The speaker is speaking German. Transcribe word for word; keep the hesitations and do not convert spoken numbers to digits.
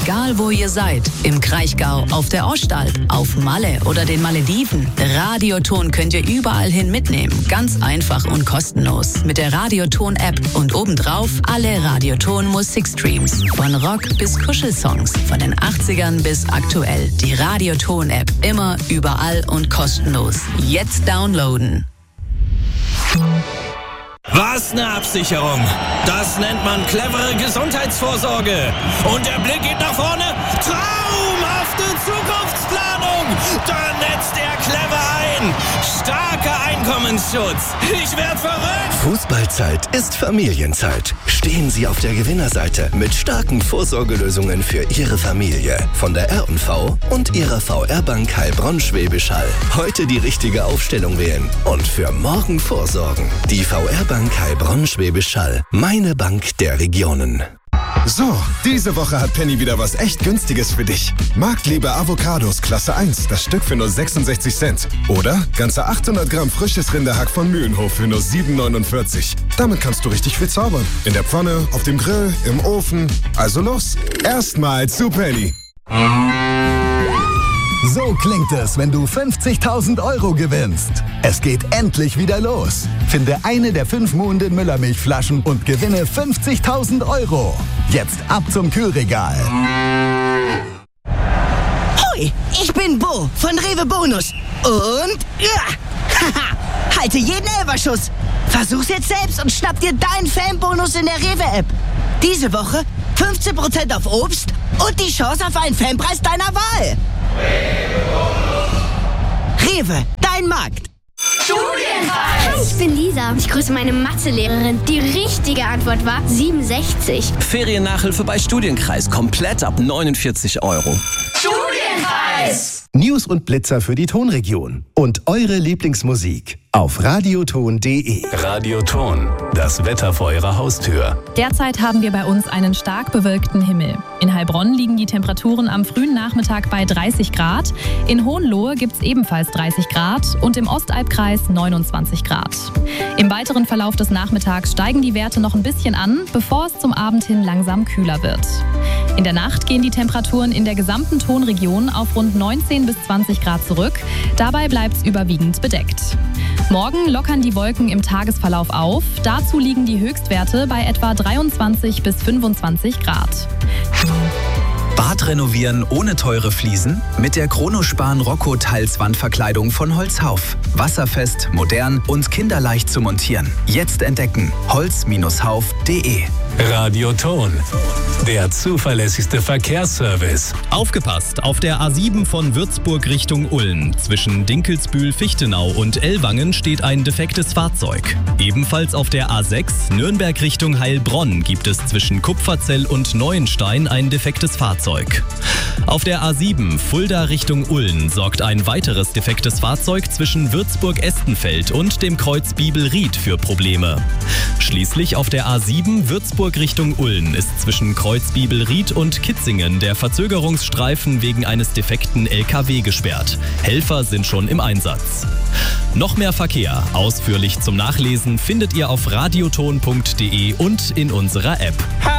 Egal wo ihr seid, im Kraichgau, auf der Ostalb, auf Malle oder den Malediven, Radioton könnt ihr überall hin mitnehmen. Ganz einfach und kostenlos. Mit der Radioton-App und obendrauf alle Radioton-Musikstreams. Von Rock bis Kuschelsongs, von den achtzigern bis aktuell. Die Radioton-App, immer, überall und kostenlos. Jetzt downloaden. Was eine Absicherung. Das nennt man clevere Gesundheitsvorsorge. Und der Blick geht nach vorne. Traumhafte Zukunftsplanung. Da netzt er clever ein. Starker Einkommensschutz. Ich werd verrückt. Fußballzeit ist Familienzeit. Stehen Sie auf der Gewinnerseite mit starken Vorsorgelösungen für Ihre Familie. Von der R und V und Ihrer V R-Bank Heilbronn-Schwäbisch Hall. Heute die richtige Aufstellung wählen und für morgen vorsorgen. Die V R-Bank Heilbronn-Schwäbisch Hall. Meine Bank der Regionen. So, diese Woche hat Penny wieder was echt Günstiges für dich. Marktliebe Avocados Klasse eins, das Stück für nur sechsundsechzig Cent. Oder ganze achthundert Gramm frisches Rinderhack von Mühlenhof für nur sieben neunundvierzig. Damit kannst du richtig viel zaubern. In der Pfanne, auf dem Grill, im Ofen. Also los, erstmal zu Penny. So klingt es, wenn du fünfzigtausend Euro gewinnst. Es geht endlich wieder los. Finde eine der fünf Muhenden Müllermilchflaschen und gewinne fünfzigtausend Euro. Jetzt ab zum Kühlregal. Hoi, ich bin Bo von Rewe Bonus. Und ja, haha, halte jeden Elferschuss. Versuch's jetzt selbst und schnapp dir deinen Fanbonus in der Rewe-App. Diese Woche fünfzehn Prozent auf Obst und die Chance auf einen Fanpreis deiner Wahl. Rewe, dein Markt. Studienreis! Hi, ich bin Lisa. Ich grüße meine Mathelehrerin. Die richtige Antwort war siebenundsechzig. Feriennachhilfe bei Studienkreis. Komplett ab neunundvierzig Euro. Studienreis! News und Blitzer für die Tonregion. Und eure Lieblingsmusik auf radioton punkt de. Radioton, das Wetter vor Ihrer Haustür. Derzeit haben wir bei uns einen stark bewölkten Himmel. In Heilbronn liegen die Temperaturen am frühen Nachmittag bei dreißig Grad. In Hohenlohe gibt es ebenfalls dreißig Grad und im Ostalbkreis neunundzwanzig Grad. Im weiteren Verlauf des Nachmittags steigen die Werte noch ein bisschen an, bevor es zum Abend hin langsam kühler wird. In der Nacht gehen die Temperaturen in der gesamten Tonregion auf rund neunzehn bis zwanzig Grad zurück. Dabei bleibt es überwiegend bedeckt. Morgen lockern die Wolken im Tagesverlauf auf. Dazu liegen die Höchstwerte bei etwa dreiundzwanzig bis fünfundzwanzig Grad. Bad renovieren ohne teure Fliesen? Mit der Kronospan Rocco Teilswandverkleidung von Holzhauf. Wasserfest, modern und kinderleicht zu montieren. Jetzt entdecken. holz Hauf punkt de. Radioton, der zuverlässigste Verkehrsservice. Aufgepasst! Auf der A sieben von Würzburg Richtung Ulm zwischen Dinkelsbühl-Fichtenau und Ellwangen steht ein defektes Fahrzeug. Ebenfalls auf der A sechs Nürnberg Richtung Heilbronn gibt es zwischen Kupferzell und Neuenstein ein defektes Fahrzeug. Auf der A sieben Fulda Richtung Ulm sorgt ein weiteres defektes Fahrzeug zwischen Würzburg-Estenfeld und dem Kreuz Bibelried für Probleme. Schließlich auf der A sieben Würzburg Richtung Ulm ist zwischen Kreuz Bibelried und Kitzingen der Verzögerungsstreifen wegen eines defekten L K W gesperrt. Helfer sind schon im Einsatz. Noch mehr Verkehr, ausführlich zum Nachlesen, findet ihr auf radioton punkt de und in unserer App.